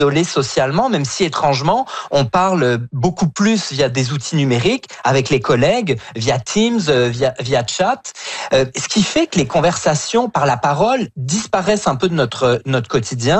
isolé socialement, même si étrangement, on parle beaucoup plus via des outils numériques, avec les collègues, via Teams, via chat, ce qui fait que les conversations par la parole disparaissent un peu de notre quotidien.